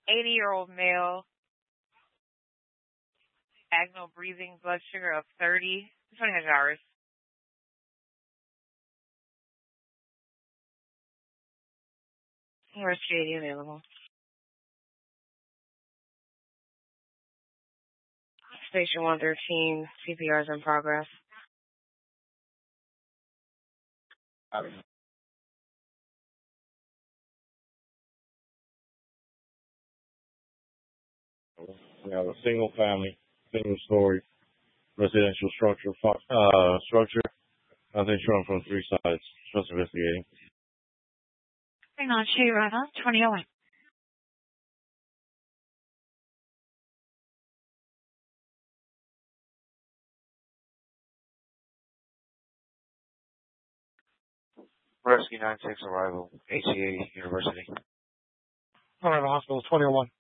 80-year-old male, agonal breathing, blood sugar of 30. $2,500. Where's JD available? Station 113, CPR is in progress. We have a single family, single story residential structure. I think shown from 3 sides. Just investigating. Hang on, Shea River, 2001. Rescue 96 arrival, HCA University. All right, hospital 2001.